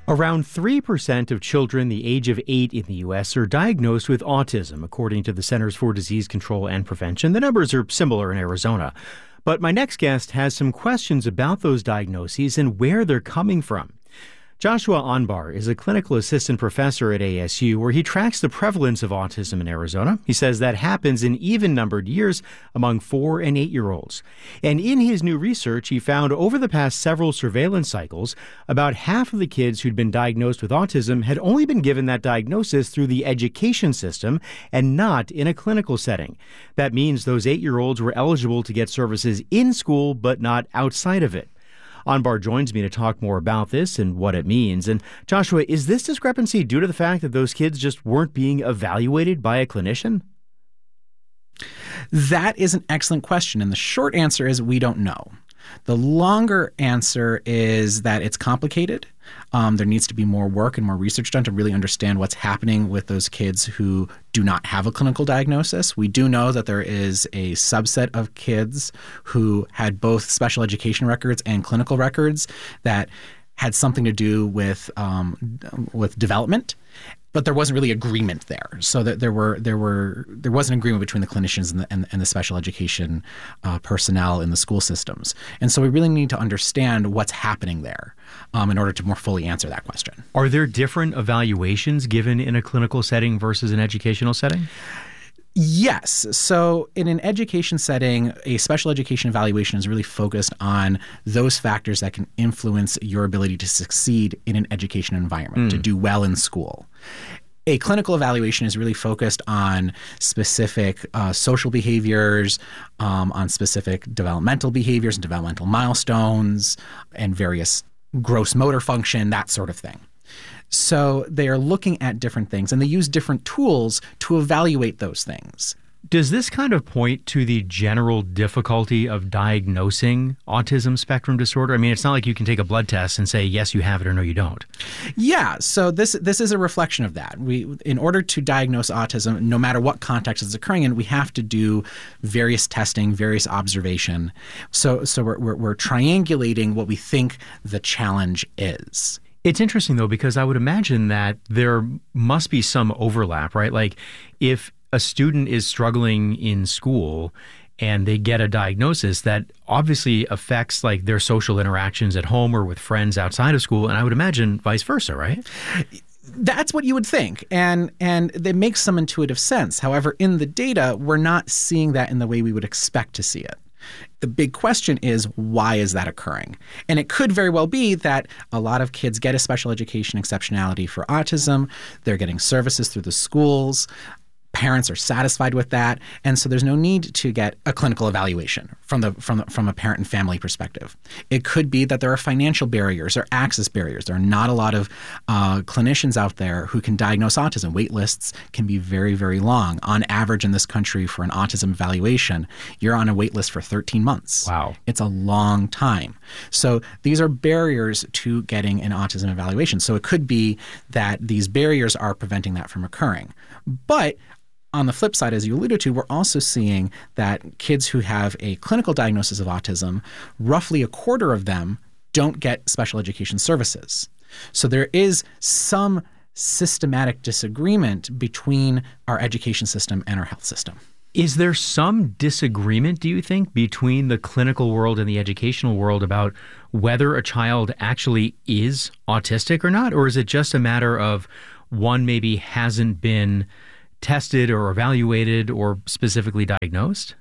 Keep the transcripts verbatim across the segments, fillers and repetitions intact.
Around three percent of children the age of eight in the U S are diagnosed with autism, according to the Centers for Disease Control and Prevention. The numbers are similar in Arizona. But my next guest has some questions about those diagnoses and where they're coming from. Joshua Anbar is a clinical assistant professor at A S U, where he tracks the prevalence of autism in Arizona. He says that happens in even-numbered years among four and eight-year-olds. And in his new research, he found over the past several surveillance cycles, about half of the kids who'd been diagnosed with autism had only been given that diagnosis through the education system and not in a clinical setting. That means those eight-year-olds were eligible to get services in school, but not outside of it. Anbar joins me to talk more about this and what it means. And Joshua, is this discrepancy due to the fact that those kids just weren't being evaluated by a clinician? That is an excellent question. And the short answer is we don't know. The longer answer is that it's complicated. Um, there needs to be more work and more research done to really understand what's happening with those kids who do not have a clinical diagnosis. We do know that there is a subset of kids who had both special education records and clinical records that had something to do with um, with development. But there wasn't really agreement there, so that there were there were there was an agreement between the clinicians and the, and, and the special education uh, personnel in the school systems, and so we really need to understand what's happening there um, in order to more fully answer that question. Are there different evaluations given in a clinical setting versus an educational setting? Yes. So in an education setting, a special education evaluation is really focused on those factors that can influence your ability to succeed in an education environment, mm. to do well in school. A clinical evaluation is really focused on specific uh, social behaviors, um, on specific developmental behaviors and developmental milestones, and various gross motor function, that sort of thing. So they are looking at different things, and they use different tools to evaluate those things. Does this kind of point to the general difficulty of diagnosing autism spectrum disorder? I mean, it's not like you can take a blood test and say, yes, you have it, or no, you don't. Yeah, so this this is a reflection of that. We, in order to diagnose autism, no matter what context it's occurring in, we have to do various testing, various observation. So, so we're, we're, we're triangulating what we think the challenge is. It's interesting, though, because I would imagine that there must be some overlap, right? Like if a student is struggling in school and they get a diagnosis, that obviously affects like their social interactions at home or with friends outside of school. And I would imagine vice versa, right? That's what you would think. And and it makes some intuitive sense. However, in the data, we're not seeing that in the way we would expect to see it. The big question is, why is that occurring? And it could very well be that a lot of kids get a special education exceptionality for autism. They're getting services through the schools. Parents are satisfied with that, and so there's no need to get a clinical evaluation from the from the, from a parent and family perspective. It could be that there are financial barriers or access barriers. There are not a lot of uh, clinicians out there who can diagnose autism. Wait lists can be very, very long. On average in this country for an autism evaluation, you're on a wait list for thirteen months. Wow. It's a long time. So these are barriers to getting an autism evaluation. So it could be that these barriers are preventing that from occurring. But on the flip side, as you alluded to, we're also seeing that kids who have a clinical diagnosis of autism, roughly a quarter of them don't get special education services. So there is some systematic disagreement between our education system and our health system. Is there some disagreement, do you think, between the clinical world and the educational world about whether a child actually is autistic or not? Or is it just a matter of one maybe hasn't been tested or evaluated or specifically diagnosed?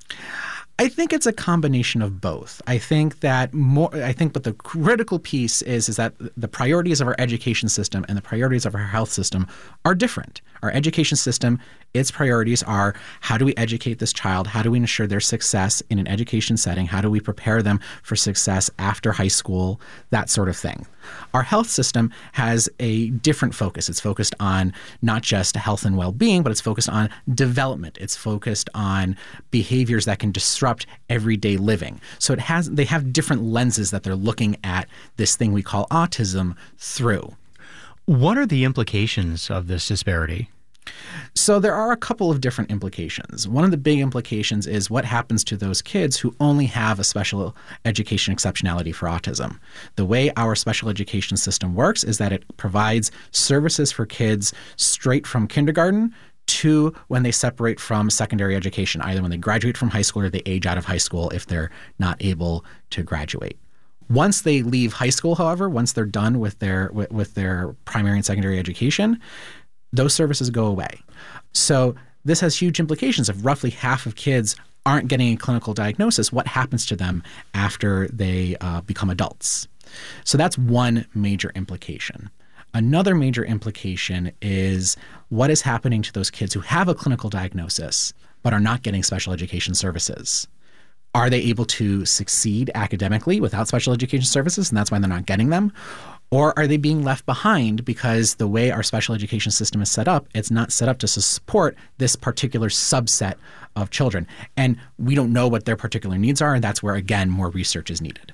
I think it's a combination of both. I think that more. I think, but the critical piece is is that the priorities of our education system and the priorities of our health system are different. Our education system, its priorities are: how do we educate this child? How do we ensure their success in an education setting? How do we prepare them for success after high school? That sort of thing. Our health system has a different focus. It's focused on not just health and well-being, but it's focused on development. It's focused on behaviors that can disrupt everyday living. So it has they have different lenses that they're looking at this thing we call autism through. What are the implications of this disparity? So there are a couple of different implications. One of the big implications is what happens to those kids who only have a special education exceptionality for autism. The way our special education system works is that it provides services for kids straight from kindergarten to when they separate from secondary education, either when they graduate from high school or they age out of high school if they're not able to graduate. Once they leave high school, however, once they're done with their with, with their primary and secondary education, those services go away. So this has huge implications. If roughly half of kids aren't getting a clinical diagnosis, what happens to them after they uh, become adults? So that's one major implication. Another major implication is what is happening to those kids who have a clinical diagnosis but are not getting special education services. Are they able to succeed academically without special education services, and that's why they're not getting them? Or are they being left behind because the way our special education system is set up, it's not set up to support this particular subset of children. And we don't know what their particular needs are, and that's where, again, more research is needed.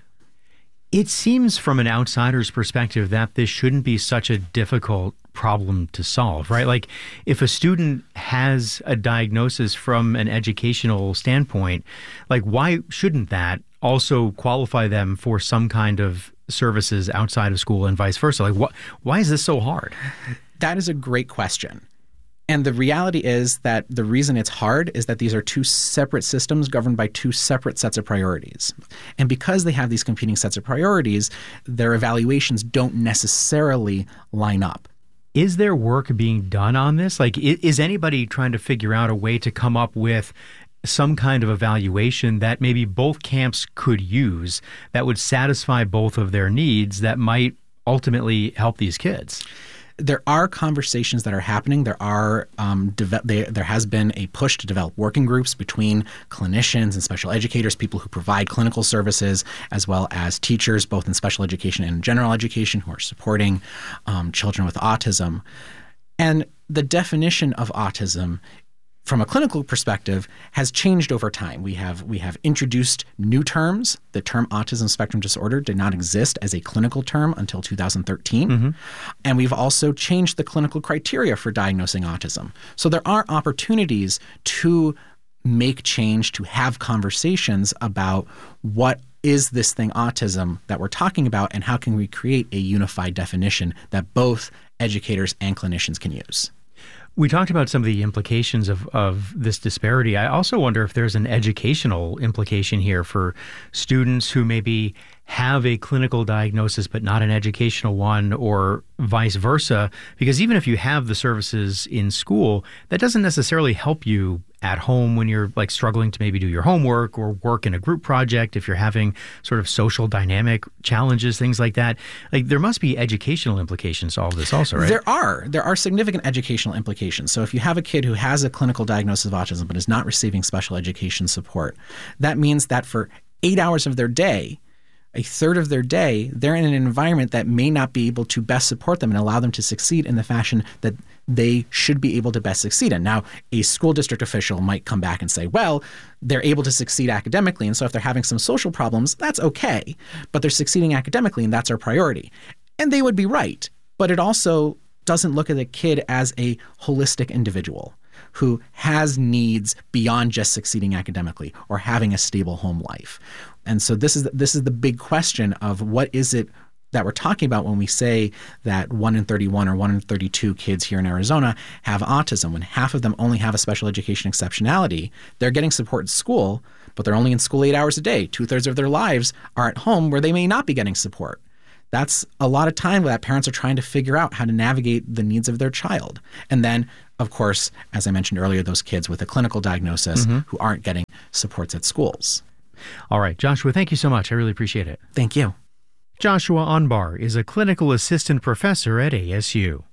It seems from an outsider's perspective that this shouldn't be such a difficult problem to solve, right? Like if a student has a diagnosis from an educational standpoint, like why shouldn't that also qualify them for some kind of services outside of school and vice versa? Like what, why is this so hard? That is a great question. And the reality is that the reason it's hard is that these are two separate systems governed by two separate sets of priorities. And because they have these competing sets of priorities, their evaluations don't necessarily line up. Is there work being done on this? Like, is anybody trying to figure out a way to come up with some kind of evaluation that maybe both camps could use that would satisfy both of their needs that might ultimately help these kids? There are conversations that are happening. There are um, de- they, there has been a push to develop working groups between clinicians and special educators, people who provide clinical services, as well as teachers, both in special education and general education, who are supporting um, children with autism. And the definition of autism from a clinical perspective has changed over time. We have we have introduced new terms. The term autism spectrum disorder did not exist as a clinical term until two thousand thirteen. Mm-hmm. And we've also changed the clinical criteria for diagnosing autism. So there are opportunities to make change, to have conversations about what is this thing autism that we're talking about, and how can we create a unified definition that both educators and clinicians can use. We talked about some of the implications of, of this disparity. I also wonder if there's an educational implication here for students who maybe have a clinical diagnosis but not an educational one, or vice versa. Because even if you have the services in school, that doesn't necessarily help you at home when you're like struggling to maybe do your homework or work in a group project, if you're having sort of social dynamic challenges, things like that. Like there must be educational implications to all of this also, right? There are. There are significant educational implications. So if you have a kid who has a clinical diagnosis of autism but is not receiving special education support, that means that for eight hours of their day, a third of their day, they're in an environment that may not be able to best support them and allow them to succeed in the fashion that they should be able to best succeed in. Now, a school district official might come back and say, well, they're able to succeed academically, and so if they're having some social problems, that's okay, but they're succeeding academically, and that's our priority. And they would be right, but it also doesn't look at the kid as a holistic individual who has needs beyond just succeeding academically or having a stable home life. And so this is this is the big question of what is it that we're talking about when we say that one in thirty-one or one in thirty-two kids here in Arizona have autism. When half of them only have a special education exceptionality, they're getting support in school, but they're only in school eight hours a day. Two-thirds of their lives are at home where they may not be getting support. That's a lot of time that parents are trying to figure out how to navigate the needs of their child. And then, of course, as I mentioned earlier, those kids with a clinical diagnosis mm-hmm. who aren't getting supports at schools. All right, Joshua, thank you so much. I really appreciate it. Thank you. Joshua Anbar is a clinical assistant professor at A S U.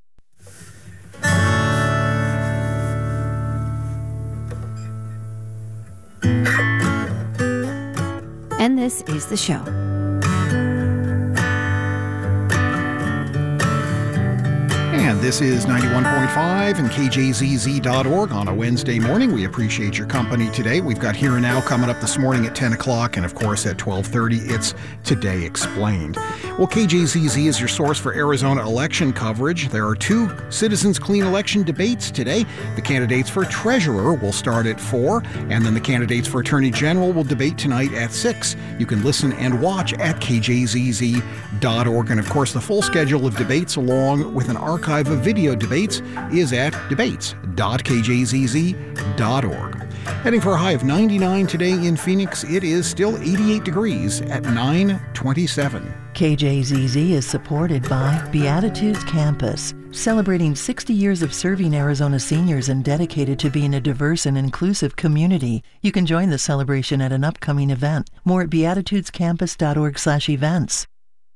And this is the show. And This is ninety-one point five and K J Z Z dot org on a Wednesday morning. We appreciate your company today. We've got Here and Now coming up this morning at ten o'clock, and of course at twelve thirty, it's Today Explained. Well, K J Z Z is your source for Arizona election coverage. There are two Citizens Clean election debates today. The candidates for treasurer will start at four, and then the candidates for attorney general will debate tonight at six. You can listen and watch at K J Z Z dot org. And of course, the full schedule of debates along with an archive of video debates is at debates dot K J Z Z dot org. Heading for a high of ninety-nine today in Phoenix. It is still eighty-eight degrees at nine twenty-seven. K J Z Z is supported by Beatitudes Campus, celebrating sixty years of serving Arizona seniors and dedicated to being a diverse and inclusive community. You can join the celebration at an upcoming event. More at beatitudes campus dot org slash events.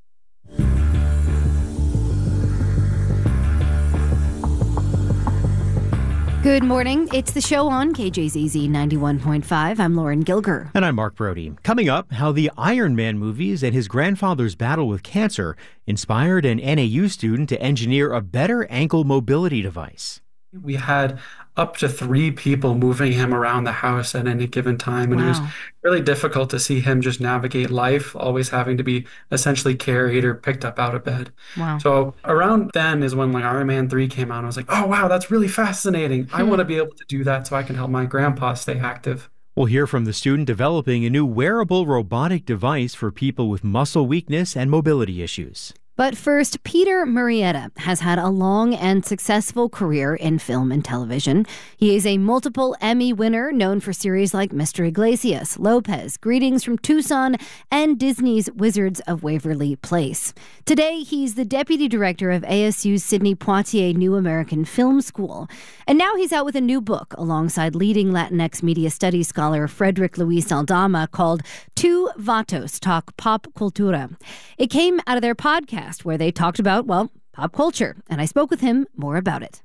Good morning. It's the show on K J Z Z ninety-one point five. I'm Lauren Gilger. And I'm Mark Brody. Coming up, how the Iron Man movies and his grandfather's battle with cancer inspired an N A U student to engineer a better ankle mobility device. We had up to three people moving him around the house at any given time. And wow. It was really difficult to see him just navigate life, always having to be essentially carried or picked up out of bed. Wow. So around then is when like Iron Man three came out. I was like, oh, wow, that's really fascinating. Hmm. I want to be able to do that so I can help my grandpa stay active. We'll hear from the student developing a new wearable robotic device for people with muscle weakness and mobility issues. But first, Peter Murrieta has had a long and successful career in film and television. He is a multiple Emmy winner known for series like Mister Iglesias, Lopez, Greetings from Tucson, and Disney's Wizards of Waverly Place. Today, he's the deputy director of A S U's Sidney Poitier New American Film School. And now he's out with a new book alongside leading Latinx media studies scholar Frederick Luis Aldama called Two Vatos Talk Pop Cultura. It came out of their podcast, where they talked about, well, pop culture, and I spoke with him more about it.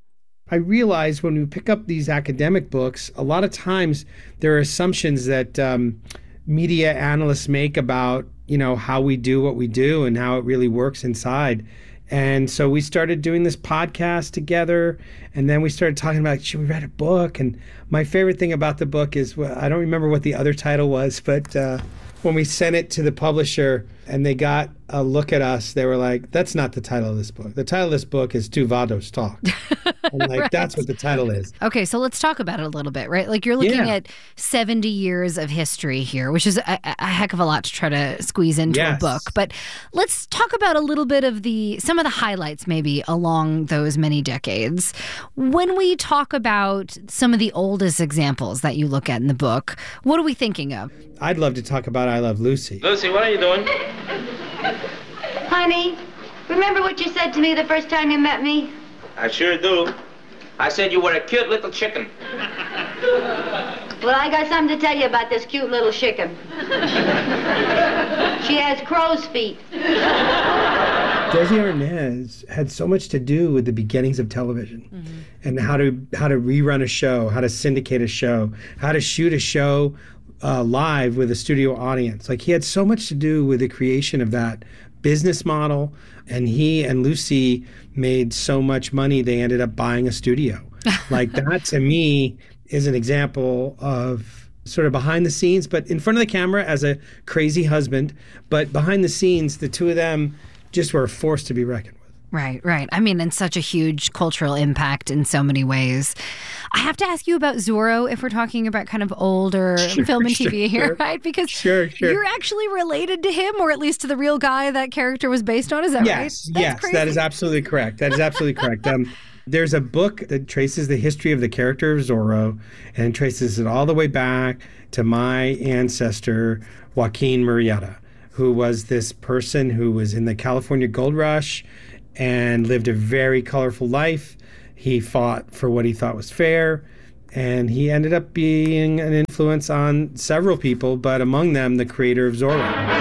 I realized when we pick up these academic books, a lot of times there are assumptions that um, media analysts make about, you know, how we do what we do and how it really works inside. And so we started doing this podcast together, and then we started talking about, should we write a book? And my favorite thing about the book is, well, I don't remember what the other title was, but uh, when we sent it to the publisher and they got a look at us, they were like, that's not the title of this book. The title of this book is Two Vatos Talk. And like, right. That's what the title is. Okay, so let's talk about it a little bit, right? Like you're looking yeah. at seventy years of history here, which is a, a heck of a lot to try to squeeze into yes. a book. But let's talk about a little bit of the, some of the highlights maybe along those many decades. When we talk about some of the oldest examples that you look at in the book, what are we thinking of? I'd love to talk about I Love Lucy. Lucy, what are you doing? Honey, remember what you said to me the first time you met me? I sure do. I said you were a cute little chicken. Well, I got something to tell you about this cute little chicken. She has crow's feet. Desi Arnaz had so much to do with the beginnings of television, mm-hmm. and how to how to rerun a show, how to syndicate a show, how to shoot a show uh, live with a studio audience. Like, he had so much to do with the creation of that business model, and he and Lucy made so much money they ended up buying a studio. Like, that to me is an example of sort of behind the scenes, but in front of the camera as a crazy husband, but behind the scenes, the two of them just were forced to be reckoned with. Right, right. I mean, and such a huge cultural impact in so many ways. I have to ask you about Zorro if we're talking about kind of older sure, film and sure, T V here, sure. right? Because sure, sure. you're actually related to him, or at least to the real guy that character was based on. Is that yes, right? Yes, That's yes, crazy. that is absolutely correct. That is absolutely correct. Um, there's a book that traces the history of the character of Zorro and traces it all the way back to my ancestor, Joaquin Murrieta, who was this person who was in the California Gold Rush and lived a very colorful life. He fought for what he thought was fair, and he ended up being an influence on several people, but among them, the creator of Zorro.